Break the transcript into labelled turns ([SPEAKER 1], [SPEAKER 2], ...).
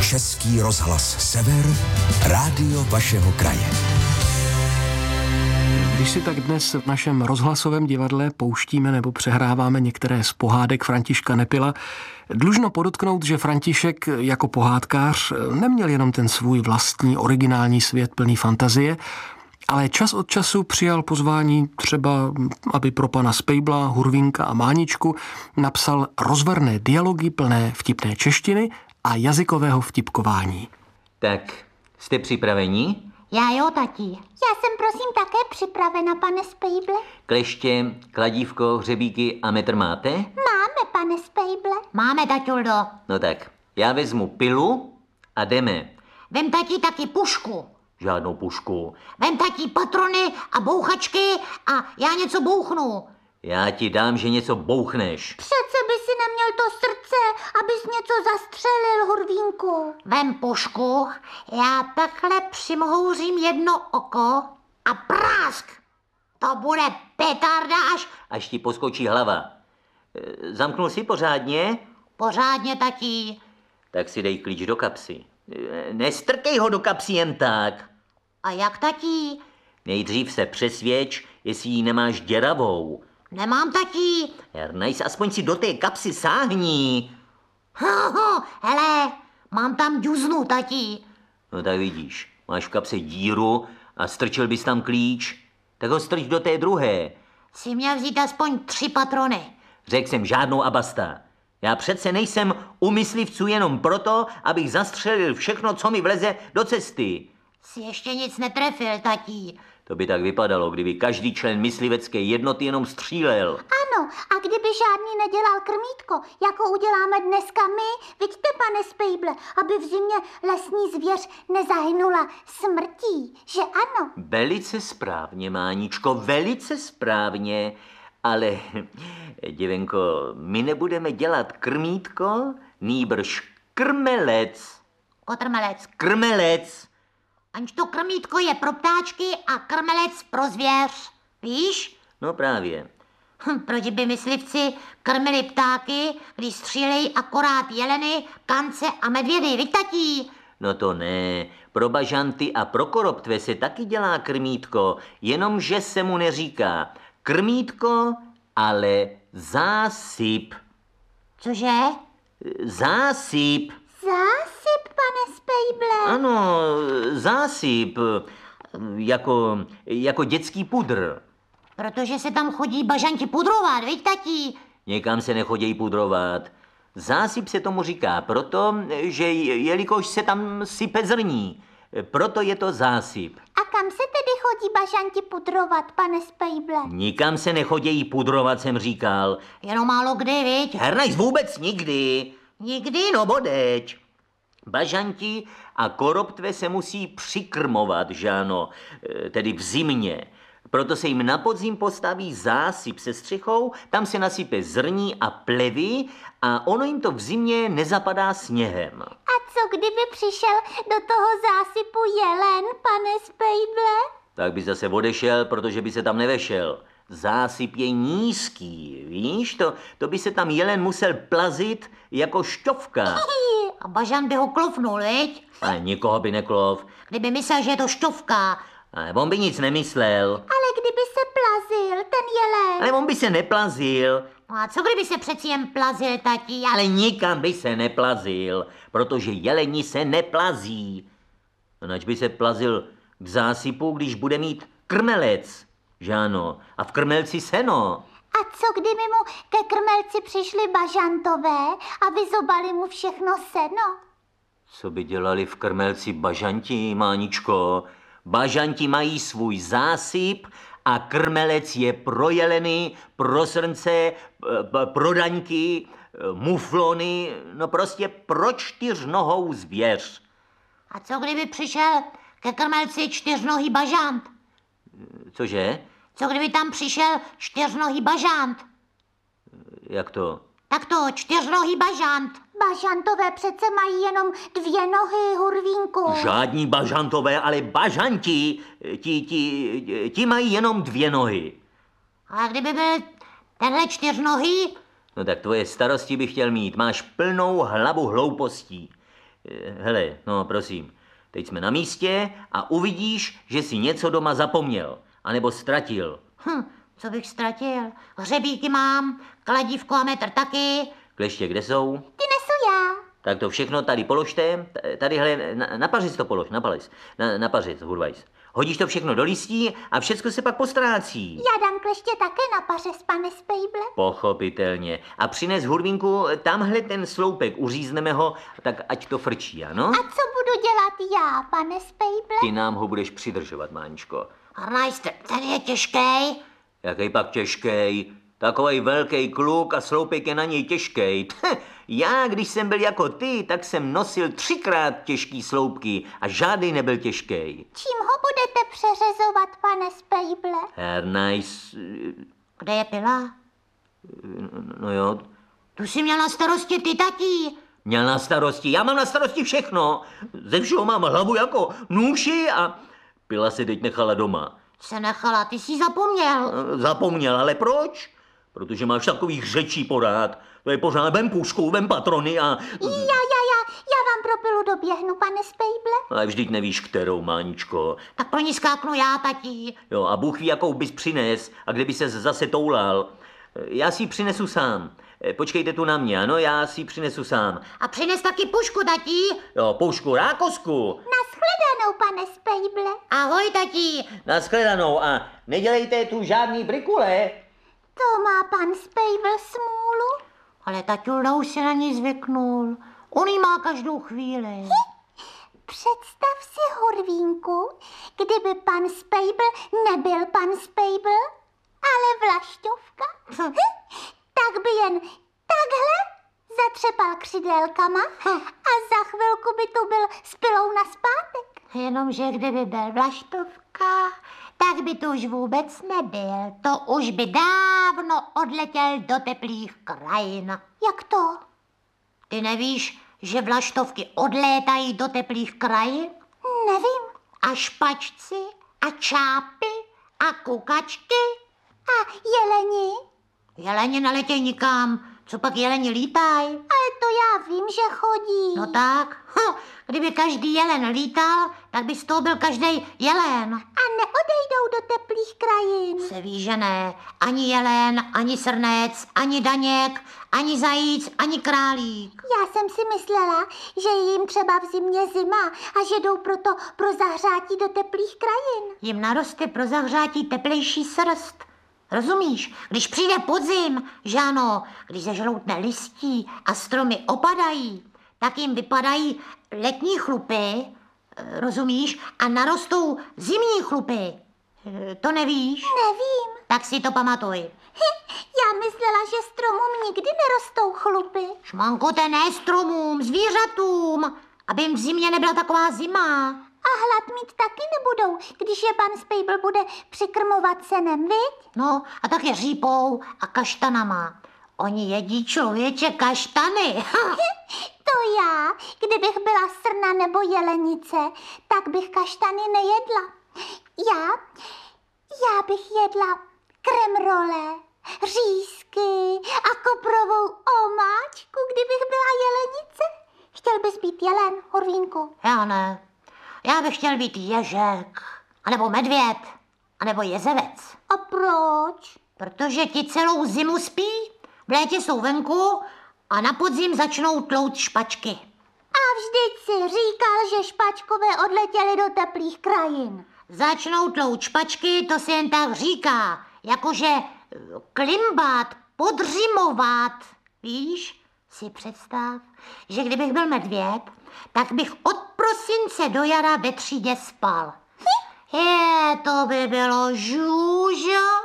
[SPEAKER 1] Český rozhlas Sever, rádio vašeho kraje.
[SPEAKER 2] Když si tak dnes v našem rozhlasovém divadle pouštíme nebo přehráváme některé z pohádek Františka Nepila, dlužno podotknout, že František jako pohádkář neměl jenom ten svůj vlastní originální svět plný fantazie, ale čas od času přijal pozvání třeba, aby pro pana Spejbla, Hurvínka a Máničku napsal rozverné dialogy plné vtipné češtiny a jazykového vtipkování.
[SPEAKER 3] Tak, jste připraveni?
[SPEAKER 4] Já jo, tati. Já jsem prosím také připravena, pane Spejble.
[SPEAKER 3] Kleště, kladívko, hřebíky a metr máte?
[SPEAKER 4] Máme, pane Spejble. Máme, taťuldo.
[SPEAKER 3] No tak, já vezmu pilu a jdeme.
[SPEAKER 4] Vem, tati, taky pušku.
[SPEAKER 3] Žádnou pušku.
[SPEAKER 4] Vem, tati, patrony a bouchačky a já něco bouchnu.
[SPEAKER 3] Já ti dám, že něco bouchneš.
[SPEAKER 4] Přece by si neměl to srdce, abys něco zastřelil, Hurvínku. Vem pušku, já takhle přimhouřím jedno oko a prásk. To bude petarda
[SPEAKER 3] Až ti poskočí hlava. Zamknul si pořádně?
[SPEAKER 4] Pořádně, tatí.
[SPEAKER 3] Tak si dej klíč do kapsy. Nestrkej ho do kapsy jen tak.
[SPEAKER 4] A jak, tatí?
[SPEAKER 3] Nejdřív se přesvědč, jestli ji nemáš děravou.
[SPEAKER 4] Nemám, tatí.
[SPEAKER 3] Ernajs, aspoň si do té kapsy sáhni.
[SPEAKER 4] Hele, mám tam džuznu, tatí.
[SPEAKER 3] No tak vidíš, máš v kapse díru a strčil bys tam klíč, tak ho strč do té druhé.
[SPEAKER 4] Jsi měl vzít aspoň 3 patrony.
[SPEAKER 3] Řekl jsem žádnou a basta. Já přece nejsem u myslivců jenom proto, abych zastřelil všechno, co mi vleze do cesty.
[SPEAKER 4] Jsi ještě nic netrefil, tatí.
[SPEAKER 3] To by tak vypadalo, kdyby každý člen myslivecké jednoty jenom střílel.
[SPEAKER 4] Ano, a kdyby žádný nedělal krmítko, jako uděláme dneska my, vidíte, pane Spejble, aby v zimě lesní zvěř nezahynula smrtí, že ano?
[SPEAKER 3] Velice správně, Máničko, velice správně. Ale, děvenko, my nebudeme dělat krmítko, nýbrž krmelec.
[SPEAKER 4] Kotrmelec.
[SPEAKER 3] Krmelec.
[SPEAKER 4] Aniž to krmítko je pro ptáčky a krmelec pro zvěř. Víš?
[SPEAKER 3] No právě.
[SPEAKER 4] Proč by myslivci krmili ptáky, když střílejí akorát jeleny, kance a medvědy, viď, tatí?
[SPEAKER 3] No to ne. Pro bažanty a pro koroptve se taky dělá krmítko, jenomže se mu neříká krmítko, ale zásyp.
[SPEAKER 4] Cože?
[SPEAKER 3] Zásyp.
[SPEAKER 4] Zásyp, pane Spejble.
[SPEAKER 3] Ano, zásyp. Jako dětský pudr.
[SPEAKER 4] Protože se tam chodí bažanti pudrovat, viď, tatí?
[SPEAKER 3] Někam se nechodí pudrovat. Zásyp se tomu říká proto, že jelikož se tam sype zrní, proto je to zásyp.
[SPEAKER 4] A kam se tedy chodí bažanti pudrovat, pane Spejble?
[SPEAKER 3] Nikam se nechodějí pudrovat, jsem říkal.
[SPEAKER 4] Jenom málo kdy, viď?
[SPEAKER 3] Hernajs, vůbec nikdy.
[SPEAKER 4] Nikdy?
[SPEAKER 3] No bodeč. Bažanti a koroptve se musí přikrmovat, že ano, tedy v zimě. Proto se jim na podzim postaví zásyp se střechou, tam se nasype zrní a plevy a ono jim to v zimě nezapadá sněhem.
[SPEAKER 4] A co kdyby přišel do toho zásypu jelen, pane Spejble?
[SPEAKER 3] Tak by zase odešel, protože by se tam nevešel. Zásyp je nízký, víš? To by se tam jelen musel plazit jako šťovka.
[SPEAKER 4] A bažan by ho klofnul, viď?
[SPEAKER 3] A nikoho by neklov.
[SPEAKER 4] Kdyby myslel, že je to šťovka.
[SPEAKER 3] Ale on by nic nemyslel.
[SPEAKER 4] Ale kdyby se plazil, ten jelen.
[SPEAKER 3] Ale on by se neplazil.
[SPEAKER 4] No a co kdyby se přeci jen plazil, tatí?
[SPEAKER 3] Ale nikam by se neplazil, protože jeleni se neplazí. A nač by se plazil k zásypu, když bude mít krmelec, že ano? A v krmelci seno.
[SPEAKER 4] A co kdyby mu ke krmelci přišli bažantové a vyzobali mu všechno seno?
[SPEAKER 3] Co by dělali v krmelci bažanti, Máničko? Bažanti mají svůj zásyp a krmelec je pro jeleny, pro srnce, pro daňky, muflony, no prostě pro 4nohou zvěř.
[SPEAKER 4] A co kdyby přišel ke krmelci 4nohý bažant?
[SPEAKER 3] Cože?
[SPEAKER 4] Co kdyby tam přišel 4nohý bažant?
[SPEAKER 3] Jak to?
[SPEAKER 4] Tak to 4nohý bažant. Bažantové přece mají jenom 2 nohy, Hurvínku.
[SPEAKER 3] Žádní bažantové, ale bažanti, ti mají jenom 2 nohy.
[SPEAKER 4] A kdyby byl tenhle 4nohý?
[SPEAKER 3] No tak tvoje starosti bych chtěl mít. Máš plnou hlavu hloupostí. Hele, no prosím, teď jsme na místě a uvidíš, že si něco doma zapomněl, anebo ztratil.
[SPEAKER 4] Co bych ztratil? Hřebíky mám, kladívko a metr taky.
[SPEAKER 3] Kleště kde jsou?
[SPEAKER 4] Ty nesu já.
[SPEAKER 3] Tak to všechno tady položte, tady hele, na pařiz to polož, na pařiz, hurvajs. Hodíš to všechno do listí a všecko se pak postrácí.
[SPEAKER 4] Já dám kleště také na pařez, pane Spejble.
[SPEAKER 3] Pochopitelně. A přines hurvínku, tamhle ten sloupek, uřízneme ho, tak ať to frčí, ano?
[SPEAKER 4] A co budu dělat já, pane Spejble?
[SPEAKER 3] Ty nám ho budeš přidržovat, Máničko.
[SPEAKER 4] Arnajste, ten je těžký.
[SPEAKER 3] Jaký pak těžkej? Takovej velký kluk a sloupek je na něj těžkej. Já, když jsem byl jako ty, tak jsem nosil 3krát těžký sloupky a žádný nebyl těžký.
[SPEAKER 4] Čím ho budete přeřezovat, pane Spejble?
[SPEAKER 3] Nice.
[SPEAKER 4] Kde je pila?
[SPEAKER 3] No jo,
[SPEAKER 4] Tu jsi měl na starosti ty, tatí.
[SPEAKER 3] měl na starosti, já mám na starosti všechno. Ze všeho mám hlavu jako nůši a pila se teď nechala doma.
[SPEAKER 4] Se nechala, ty jsi zapomněl.
[SPEAKER 3] Zapomněl, ale proč? Protože máš takových řečí pořád. To je pořád vem pušku, vem patrony a...
[SPEAKER 4] Já vám pro pilu doběhnu, pane Spejble.
[SPEAKER 3] Ale vždyť nevíš, kterou, Máničko.
[SPEAKER 4] Tak pro ní skáknu já, tatí.
[SPEAKER 3] Jo, a Bůh ví, jakou bys přines a kde by ses zase toulal. Já si ji přinesu sám. Počkejte tu na mě, ano, já si ji přinesu sám.
[SPEAKER 4] A přines taky pušku, tatí.
[SPEAKER 3] Jo, pušku, rákosku.
[SPEAKER 4] Nashledanou, pane Spejble. Ahoj, tatí.
[SPEAKER 3] Naschledanou a nedělejte tu žádný brikule.
[SPEAKER 4] To má pan Spejble smůlu. Ale taťulda už se na ní zvyknul. On jí má každou chvíli. Představ si, Hurvínku, kdyby pan Spejble nebyl pan Spejble, ale Vlašťovka, tak by jen takhle zatřepal křidélkama a za chvilku by tu byl s pilou naspátek. Jenomže kdyby byl Vlaštovka, tak by tu už vůbec nebyl. To už by dávno odletěl do teplých krajin. Jak to? Ty nevíš, že vlaštovky odlétají do teplých krajin? Nevím. A špačci, a čápy, a kukačky. A jeleni? Jeleni neletějí nikam. Co pak jeleni lítají? Ale to já vím, že chodí. No tak, kdyby každý jelen lítal, tak by z toho byl každý jelen. A neodejdou do teplých krajin. Se ví, že ne. Ani jelen, ani srnec, ani daněk, ani zajíc, ani králík. Já jsem si myslela, že je jim třeba v zimě zima a že jdou proto pro zahřátí do teplých krajin. Jim naroste pro zahřátí teplejší srst. Rozumíš? Když přijde podzim, že ano, když zažloutne listí a stromy opadají, tak jim vypadají letní chlupy, rozumíš? A narostou zimní chlupy. To nevíš? Nevím. Tak si to pamatuj. Já myslela, že stromům nikdy nerostou chlupy. Šmankote, ne stromům, zvířatům, aby jim v zimě nebyla taková zima. A hlad mít taky nebudou, když je pan Spejble bude přikrmovat senem, viď? No, a taky řípou a kaštanama. Oni jedí, člověče, kaštany. To já, kdybych byla srna nebo jelenice, tak bych kaštany nejedla. Já bych jedla kremrole, řízky a koprovou omáčku, kdybych byla jelenice. Chtěl bys být jelen, Hurvínku? Já ne. Já bych chtěl být ježek, anebo medvěd, anebo jezevec. A proč? Protože ti celou zimu spí, v létě jsou venku a na podzim začnou tlout špačky. A vždyť si říkal, že špačkové odletěly do teplých krajin. Začnou tlout špačky, to se jen tak říká, jakože klimbat, podřimovat. Víš, si představ, že kdybych byl medvěd, tak bych od prosince do jara ve třídě spal. To by bylo žůžo.